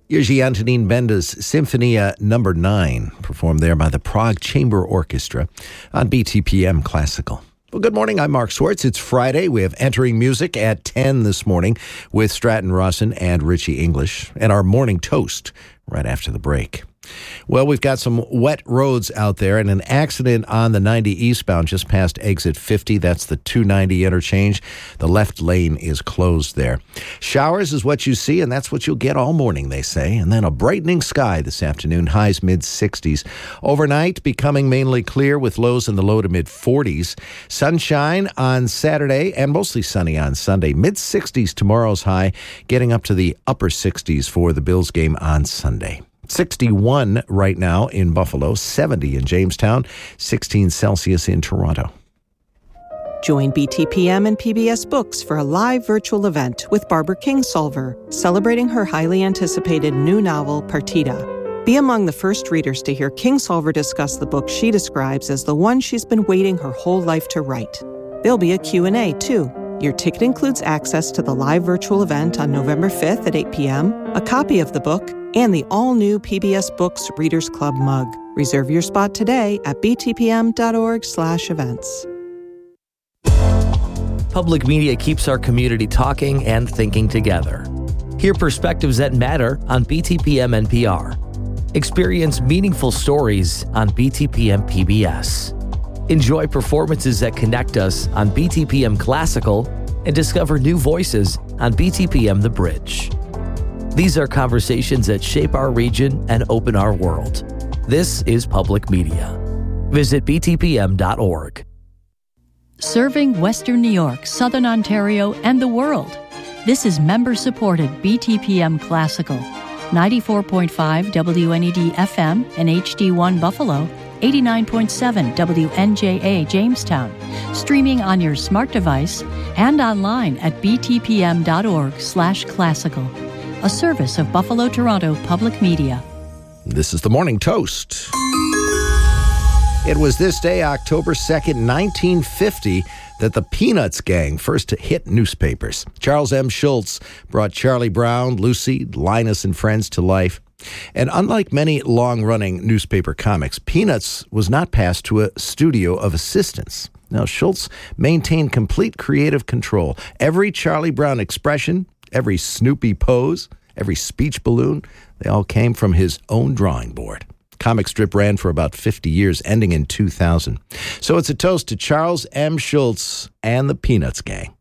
Jiří Antonín Benda's Symphonia No. 9, performed there by the Prague Chamber Orchestra on BTPM Classical. Well, good morning. I'm Mark Swartz. It's Friday. We have Entering Music at 10 this morning with Stratton Rawson and Richie English, and our morning toast right after the break. Well, we've got some wet roads out there, and an accident on the 90 eastbound just past exit 50. That's the 290 interchange. The left lane is closed there. Showers is what you see, and that's what you'll get all morning, they say. And then a brightening sky this afternoon, highs mid-60s. Overnight, becoming mainly clear with lows in the low to mid-40s. Sunshine on Saturday and mostly sunny on Sunday. Mid-60s tomorrow's high, getting up to the upper 60s for the Bills game on Sunday. 61 right now in Buffalo, 70 in Jamestown, 16 Celsius in Toronto. Join BTPM and PBS Books for a live virtual event with Barbara Kingsolver, celebrating her highly anticipated new novel, Partita. Be among the first readers to hear Kingsolver discuss the book she describes as the one she's been waiting her whole life to write. There'll be a Q&A, too. Your ticket includes access to the live virtual event on November 5th at 8 p.m., a copy of the book, and the all-new PBS Books Readers Club mug. Reserve your spot today at btpm.org/events. Public media keeps our community talking and thinking together. Hear perspectives that matter on BTPM NPR. Experience meaningful stories on BTPM PBS. Enjoy performances that connect us on BTPM Classical and discover new voices on BTPM The Bridge. These are conversations that shape our region and open our world. This is public media. Visit btpm.org. Serving Western New York, Southern Ontario, and the world. This is member-supported BTPM Classical. 94.5 WNED FM and HD1 Buffalo, 89.7 WNJA Jamestown, streaming on your smart device and online at btpm.org/classical, a service of Buffalo Toronto Public Media. This is the Morning Toast. It was this day, October 2nd, 1950, that the Peanuts gang first hit newspapers. Charles M. Schulz brought Charlie Brown, Lucy, Linus and Friends to life. And unlike many long-running newspaper comics, Peanuts was not passed to a studio of assistants. Now, Schulz maintained complete creative control. Every Charlie Brown expression, every Snoopy pose, every speech balloon, they all came from his own drawing board. Comic strip ran for about 50 years, ending in 2000. So it's a toast to Charles M. Schulz and the Peanuts gang.